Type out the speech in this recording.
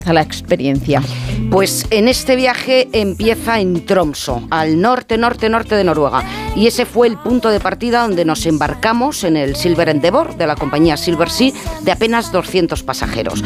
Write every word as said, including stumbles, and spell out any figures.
a la experiencia. Pues en este viaje empieza en Tromsø, al norte, norte, norte de Noruega. Y ese fue el punto de partida donde nos embarcamos en el Silver Endeavour de la compañía Silversea, de apenas doscientos pasajeros.